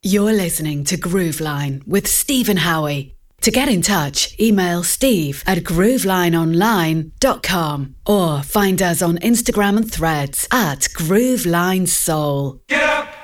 You're listening to Grooveline with Stephen Howie. To get in touch, email steve@groovelineonline.com or find us on Instagram and Threads @GroovelineSoul. Get up!